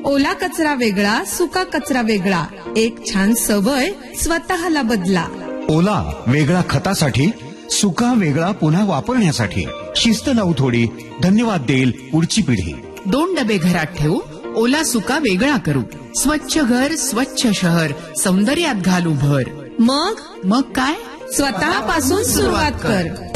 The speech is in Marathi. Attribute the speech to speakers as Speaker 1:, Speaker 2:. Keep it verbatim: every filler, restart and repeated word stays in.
Speaker 1: ओला कचरा वेगळा, सुका कचरा वेगळा. एक छान सवय स्वतःला बदला.
Speaker 2: ओला वेगळा खतासाठी, सुका वेगळा पुन्हा वापरण्यासाठी. शिस्त लावू थोडी, धन्यवाद देईल पुढची पिढी.
Speaker 3: दोन डबे घरात ठेवू, ओला सुका वेगळा करू. स्वच्छ घर, स्वच्छ शहर, सौंदर्यात घालू भर.
Speaker 1: मग
Speaker 3: मग काय?
Speaker 1: स्वतःपासून सुरुवात कर.